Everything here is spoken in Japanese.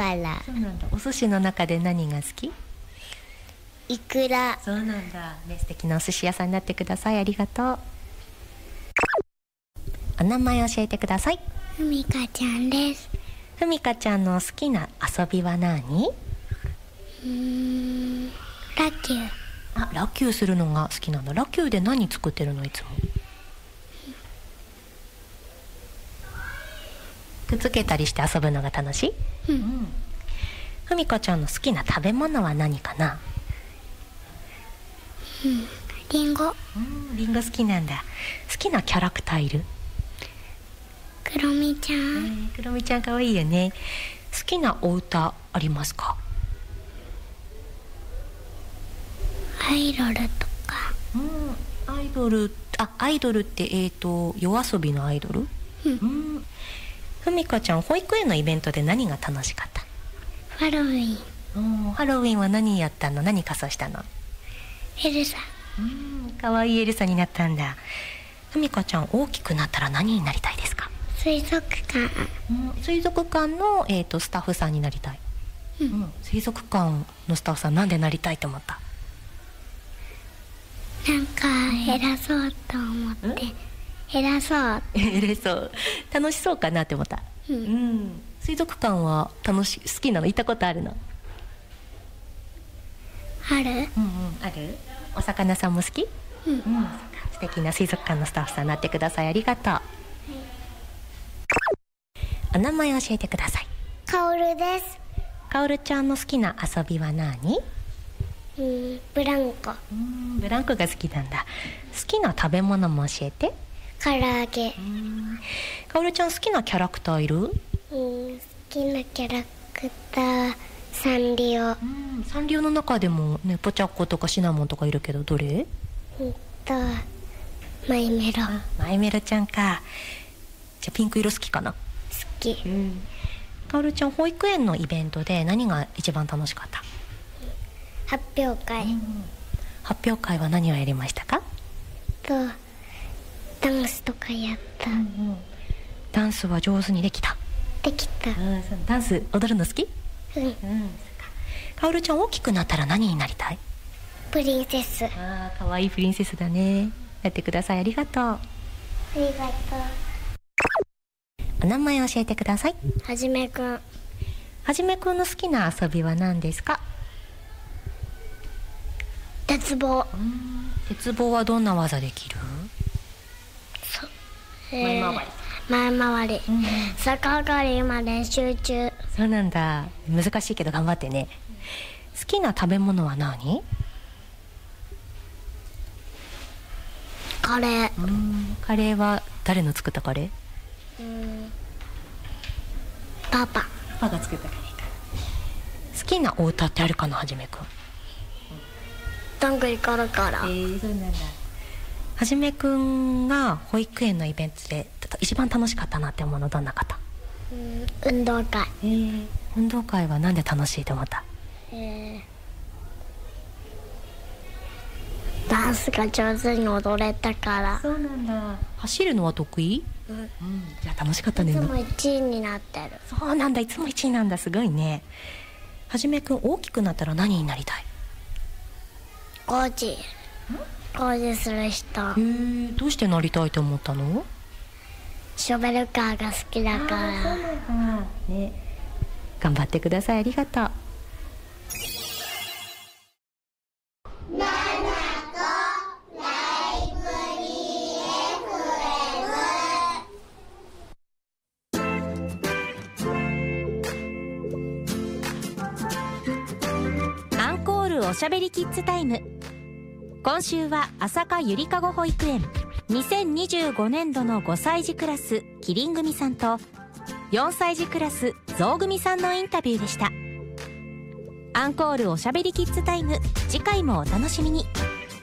から。 そうなんだ。お寿司の中で何が好き？ いくら。 そうなんだ、ね、素敵なお寿司屋さんになってください。ありがとう。お名前教えてください。 ふみかちゃんです。 ふみかちゃんの好きな遊びは何？ ラキュー。 あ、ラキューするのが好きなんだ。ラキューで何作ってるの？いつもくっつけたりして遊ぶのが楽しい？ふみかちゃんの好きな食べ物は何かな？ リンゴ。 リンゴ好きなんだ。好きなキャラクターいる？ クロミちゃん。 クロミちゃんかわいいよね。好きなお歌ありますか？ アイドルとか。 アイドル、アイドルって夜遊びのアイドル？ふみかちゃん、保育園のイベントで何が楽しかった？ ハロウィン。 ハロウィンは何やったの？何仮装したの？ エルサ。 かわいいエルサになったんだ。ふみかちゃん、大きくなったら何になりたいですか？ 水族館。 水族館の、スタッフさんになりたい。水族館のスタッフさん、なんでなりたいと思った？ なんか偉そうと思って。偉そう。 偉そう。楽しそうかなって思った。水族館は好きなの？行ったことあるの？ ある？ ある？お魚さんも好き？素敵な水族館のスタッフさんになってください。ありがとう。お名前教えてください。 カオルです。 カオルちゃんの好きな遊びは何？ ブランコ。 ブランコが好きなんだ。好きな食べ物も教えて。 唐揚げ。 カオルちゃん、好きなキャラクターいる？ 好きなキャラクターサンリオ。 サンリオの中でもね、ポチャッコとかシナモンとかいるけど、どれ？ マイメロ。 マイメロちゃんか。じゃあピンク色好きかな？ 好き。 カオルちゃん、保育園のイベントで何が一番楽しかった？ 発表会。 発表会は何をやりましたか？ ダンスとかやった。 ダンスは上手にできた？ できた。 ダンス踊るの好き？カオルちゃん、大きくなったら何になりたい？ プリンセス。 かわいいプリンセスだね。やってください。ありがとう。 ありがとう。お名前教えてください。 はじめくん。 はじめくんの好きな遊びは何ですか？ 鉄棒。 鉄棒はどんな技できる？前回り。逆上がりまで集中。 そうなんだ。難しいけど頑張ってね。好きな食べ物は何？ カレー。 カレーは誰の作ったカレー？パパが作ったカレーか。好きなお歌ってあるかな？はじめくん。 どんぐりころころ。 そうなんだ。はじめくんが保育園のイベントで一番楽しかったなって思うのどんな方？ 運動会。 運動会はなんで楽しいと思った？ ダンスが上手に踊れたから。 そうなんだ。走るのは得意？じゃあ楽しかったね。 いつも1位になってる。 そうなんだ。いつも1位なんだ。すごいね。はじめくん、大きくなったら何になりたい？ 工事する人。 どうしてなりたいと思ったの？ ショベルカーが好きだから。 そうなんだね。頑張ってください。ありがとう。 アンコールおしゃべりキッズタイム。今週は朝霞ゆりかご保育園2025年度の5歳児クラスキリン組さんと4歳児クラスゾウ組さんのインタビューでした。アンコールおしゃべりキッズタイム、次回もお楽しみに。